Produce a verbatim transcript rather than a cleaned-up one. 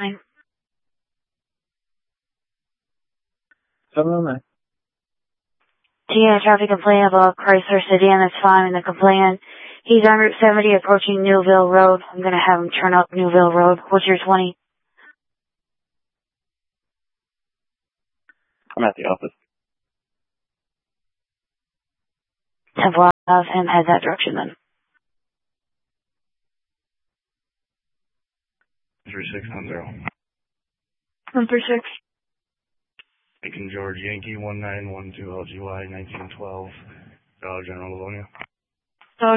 Fine. seven oh nine. T N traffic complaint about Chrysler sedan that's following the complainant. He's on Route seventy approaching Newville Road. I'm going to have him turn up Newville Road. What's your twenty? I'm at the office. Temple, I'll have him head that direction then. three six one zero. one three six. Lincoln George Yankee one nine one two L G Y nineteen twelve. Dollar General Livonia.